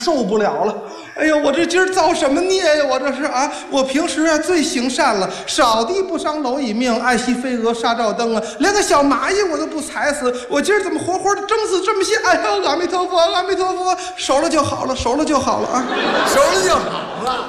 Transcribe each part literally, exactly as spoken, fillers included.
受不了了！哎呦，我这今儿造什么孽呀？我这是啊！我平时啊最行善了，扫地不伤蝼蚁命，爱惜飞蛾杀照灯啊，连个小蚂蚁我都不踩死。我今儿怎么活活的蒸死这么些？哎呦，阿弥陀佛，阿弥陀佛，熟了就好了，熟了就好了啊， 熟了就好了。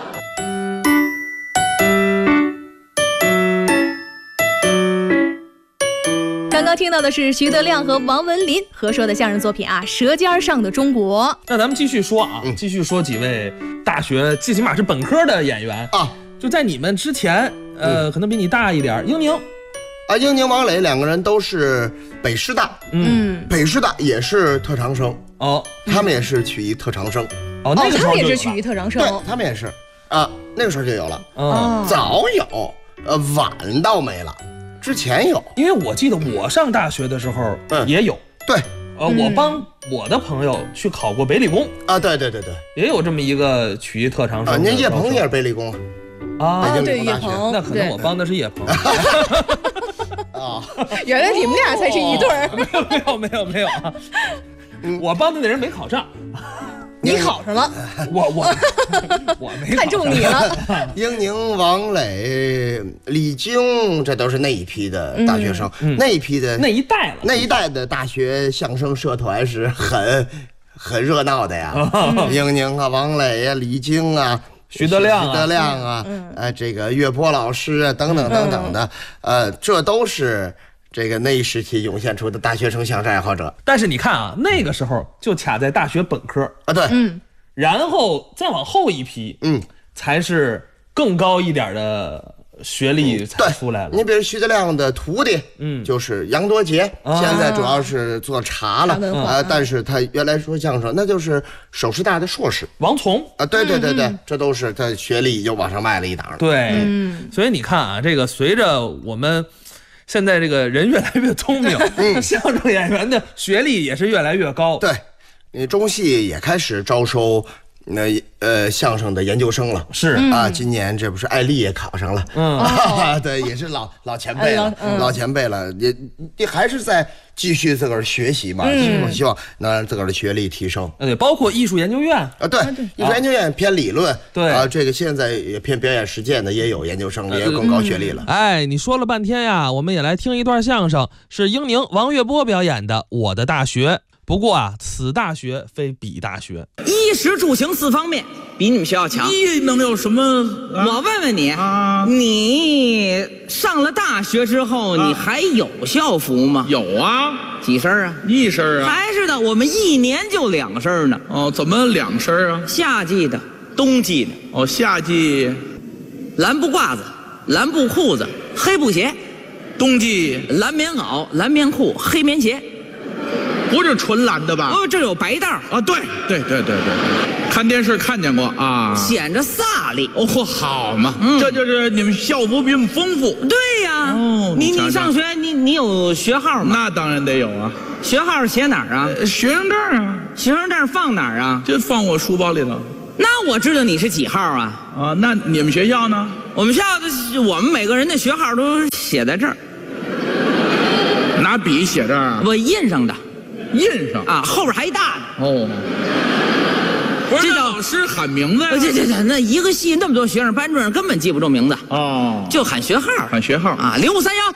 刚刚听到的是徐德亮和王文林合说的相声作品啊，《舌尖上的中国》。 那咱们继续说啊，继续说几位大学最起码是本科的演员啊， 就在你们之前，呃，嗯、可能比你大一点。英宁啊，英宁、王磊两个人都是北师大， 嗯， 北师大也是特长生哦， 他们也是曲艺特长生。 哦，那个时候他们也是曲艺特长生， 对，他们也是啊，那个时候就有了。 哦， 早有，呃，晚倒没了。之前有， 因为我记得我上大学的时候也有， 嗯、对， 呃，我帮我的朋友去考过北理工啊，对对对对， 也有这么一个曲艺特长生。 啊，您叶鹏也是北理工啊， 北京理工大学， 那可能我帮的是叶鹏。 啊， 原来你们俩才是一对儿。 没有没有没有啊，我帮的那人没考上。 你考上了， 我我我没看中你了。 英宁、王磊、李菁，这都是那一批的大学生， 嗯、 那一批的那一代了， 那一代的大学相声社团是很很热闹的呀。英宁啊，王磊啊，李菁啊， 徐德亮、 徐德亮啊，呃，这个岳波老师啊，等等等等的，呃，这都是。这个那一时期涌现出的大学生相声爱好者， 但是你看啊，那个时候就卡在大学本科啊，对， 嗯， 然后再往后一批， 嗯， 才是更高一点的学历才出来了。 你比如徐德亮的徒弟，嗯，就是杨多杰， 啊、 现在主要是做茶了啊、呃，但是他原来说相声，那就是首师大的硕士王从啊，对对对对，嗯、这都是他学历又往上迈了一档。 对，嗯，所以你看啊，这个随着我们。现在这个人越来越聪明，嗯、相声演员的学历也是越来越高。 对，你中戏也开始招收那 呃, 呃相声的研究生了。 是啊，今年这不是艾丽也考上了，嗯，啊、对，也是老老前辈了，嗯、老前辈了，也也还是在继续自个儿学习嘛，嗯、希望能让自个儿的学历提升。 对，包括艺术研究院啊，对，艺术研究院偏理论， 对啊，这个现在也偏表演实践的也有研究生，也有更高学历了。 哎，你说了半天呀，我们也来听一段相声，是英宁、王月波表演的《我的大学》。不过啊，此大学非彼大学， 衣食住行四方面比你们学校强。 你能有什么？ 啊、我问问你，啊、你上了大学之后，啊、你还有校服吗？ 有啊， 几身啊？ 一身啊。 还是的，我们一年就两身呢。 哦，怎么两身啊？ 夏季的，冬季的。 哦，夏季蓝布褂子、蓝布裤子、黑布鞋； 冬季蓝棉袄、蓝棉裤、黑棉鞋。 不是纯蓝的吧？ 哦，这有白道啊！对对对对对，看电视看见过啊， 显着飒丽。 哦，好嘛，嗯、这就是你们校服比我们丰富。 对呀，哦，你你上学你你有学号吗？ 那当然得有啊。 学号写哪儿啊？ 呃、学生证啊。 学生证放哪儿啊？ 就放我书包里头。 那我知道你是几号啊？ 啊，那你们学校呢？ 我们学校的我们每个人的学号都写在这儿。 拿笔写这儿啊？ 我印上的。 印上啊，后边还大呢。 哦，不是，这老师喊名字呀？ 这这这，那一个系那么多学生，班主任根本记不住名字。 哦， 就喊学号， 喊学号啊，零五三幺。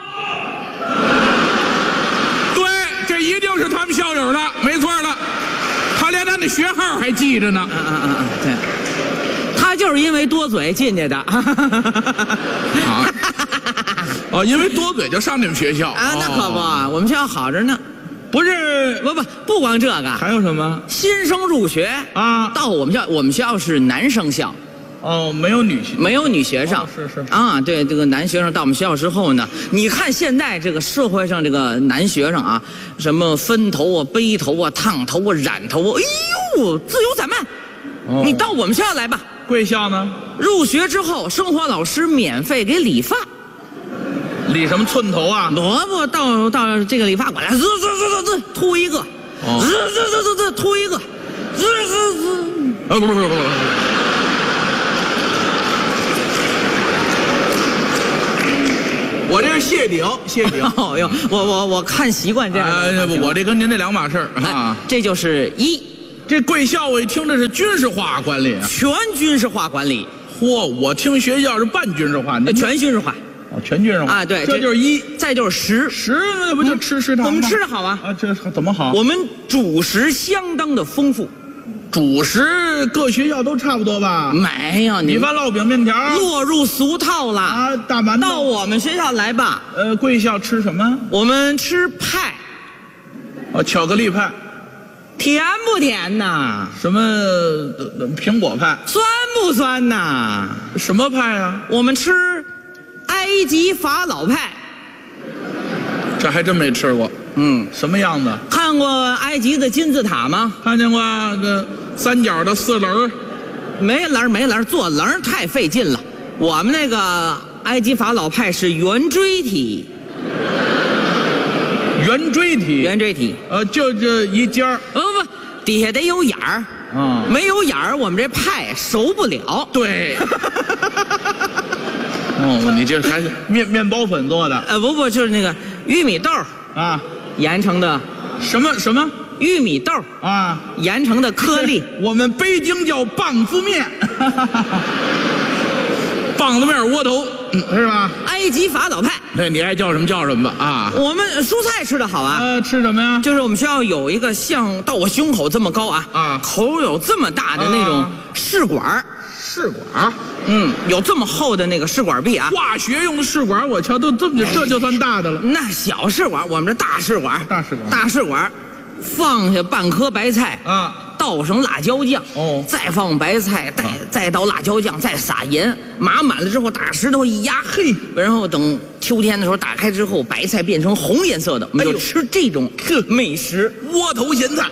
对，这一定是他们校友的，没错了。他连他的学号还记着呢。 啊啊啊！对，他就是因为多嘴进去的。 啊。哦，因为多嘴就上你们学校啊？那可不，我们学校好着呢。 不是， 不不，不光这个， 还有什么？ 新生入学啊， 到我们学校，我们学校是男生校。 哦，没有女， 没有女学生。 哦、是是啊，对，这个男学生到我们学校之后呢，你看现在这个社会上这个男学生啊，什么分头啊、背头啊、烫头啊、染头啊，哎呦，自由散漫。哦、你到我们学校来吧。 贵校呢？ 入学之后，生活老师免费给理发。 理什么寸头啊？ 不不，到到这个理发馆来，滋滋滋滋滋，秃一个，滋滋滋滋滋，秃一个，滋滋滋。 啊，不不不不不。我这是谢顶，谢顶。 哦哟，我我我看习惯这样。 呃，我这跟您这两码事儿啊。 这就是一。 这贵校我一听这是军事化管理啊。 全军事化管理， 嚯，我听学校是半军事化，你全军事化哦，全军事化啊。对， 这就是一， 再就是食。 食那不就吃食堂吗？ 我们吃的好啊。 啊，这怎么好？ 我们主食相当的丰富。 主食各学校都差不多吧？ 没有， 米饭、烙饼、面条， 落入俗套了啊！大馒头。 到我们学校来吧。 呃，贵校吃什么？ 我们吃派。 哦，巧克力派。 甜不甜呐？ 什么呃苹果派？ 酸不酸呐？ 什么派啊？ 我们吃埃及法老派。 这还真没吃过。嗯，什么样子？ 看过埃及的金字塔吗？ 看见过这三角的四棱？ 没棱没棱，做棱太费劲了。我们那个埃及法老派是圆锥体。 圆锥体。 圆锥体。 呃，就这一尖儿。 呃不，底下得有眼儿。啊，没有眼儿，我们这派熟不了。 对。哦，你这还是面面包粉做的？ 呃，不不，就是那个玉米豆啊， 研成的。 什么什么？ 玉米豆啊， 研成的颗粒。 我们北京叫棒子面，棒子面窝头，嗯，是吧？ 埃及法老派。 对，你爱叫什么叫什么吧啊。 我们蔬菜吃的好啊。 呃，吃什么呀？ 就是我们学校有一个像到我胸口这么高啊， 啊， 口有这么大的那种试管。 试管， 嗯，有这么厚的那个试管壁啊， 化学用的试管，我瞧都这么这就算大的了。 那小试管，我们这大试管， 大试管， 大试管，放下半颗白菜啊， 倒上辣椒酱， 哦， 再放白菜，再再倒辣椒酱，再撒盐，码满了之后打石头一压，嘿，然后等秋天的时候打开之后，白菜变成红颜色的，我们就吃这种美食， 窝头咸菜，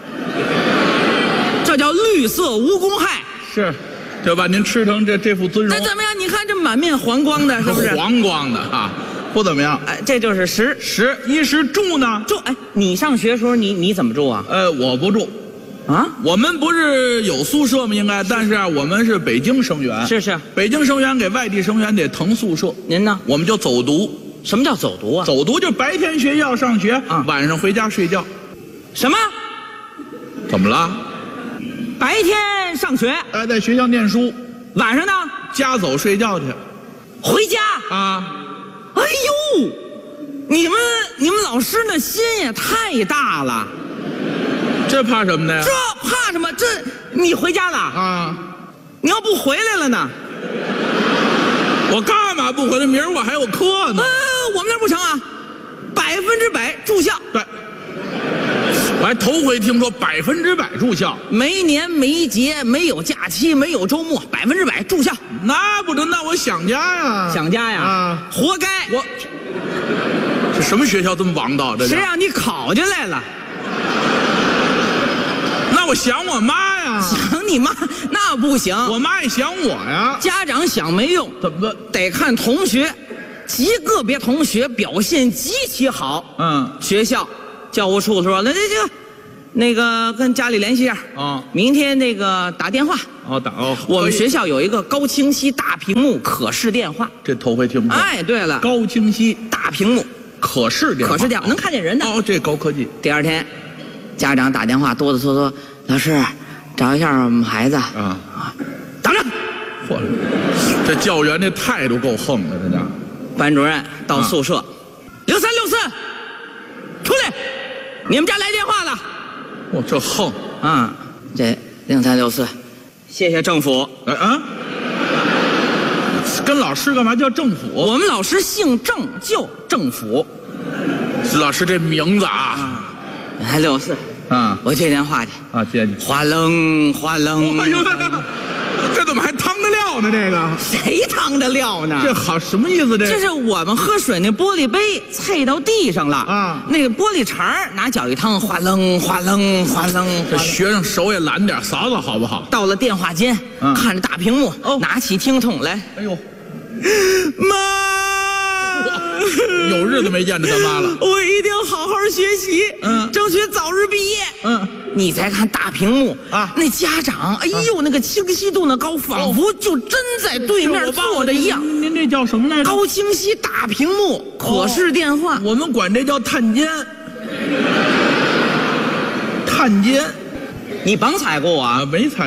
这叫绿色无公害， 是。就把您吃成这这副尊容， 那怎么样？你看这满面黄光的，是不是？ 黄光的啊，不怎么样。 哎，这就是食食衣食住呢？ 住。哎，你上学的时候你你怎么住啊？ 呃，我不住， 啊， 我们不是有宿舍吗？应该，但是啊，我们是北京生源， 是是， 北京生源给外地生源得腾宿舍。 您呢？ 我们就走读。 什么叫走读啊？ 走读就白天学校上学， 啊， 晚上回家睡觉。 什么？ 怎么了？ 白天上学， 哎，在学校念书， 晚上呢？ 家走睡觉去， 回家啊！ 哎呦，你们你们老师那心也太大了， 这怕什么的呀？ 这怕什么？这你回家了啊？ 你要不回来了呢？ 我干嘛不回来？明儿我还有课呢。 呃，我们那不成啊，百分之百住校。 对。我还头回听说百分之百住校， 没年没节，没有假期，没有周末，百分之百住校。 那不能，那我想家呀， 想家呀， 啊， 活该！ 我这什么学校这么王道？这谁让你考进来了？ 那我想我妈呀， 想你妈那不行， 我妈也想我呀。 家长想没用， 怎么得看同学，极个别同学表现极其好， 嗯， 学校。教务处说了，这这，那个跟家里联系一下啊， 明天那个打电话。 哦，打哦。 我们学校有一个高清晰大屏幕可视电话， 这头回听过。 哎，对了， 高清晰大屏幕可视电话， 可视电话能看见人的。 哦，这高科技。 第二天，家长打电话哆哆嗦嗦，老师，找一下我们孩子啊啊，等着。 嚯，这教员这态度够横的，这家。 班主任到宿舍，零三六四，出来。你们家来电话了， 哇，这横啊！这零三六四，谢谢政府。 哎啊，跟老师干嘛叫政府？ 我们老师姓郑，就政府。 老师这名字啊， 零六四啊， 我接电话去啊，接你。 哗楞哗楞， 哎呦，这怎么还汤的料呢？这个谁汤的料呢？ 这好什么意思？这这是我们喝水那玻璃杯碎到地上了啊， 那个玻璃碴拿脚一趟，哗楞哗楞哗楞。 这学生手也懒点，嫂子好不好？ 到了电话间， 嗯、 看着大屏幕，哦，拿起听筒来， 哎呦， 妈， 有日子没见着他妈了。 我一定好好学习， 嗯， 争取早日毕业。 嗯， 你再看大屏幕啊， 那家长，哎呦，啊、那个清晰度那高，仿佛就真在对面坐着一样。 您这叫什么来着？ 高清晰大屏幕可视电话， 哦、我们管这叫探监。探监， 你甭踩过我啊， 没踩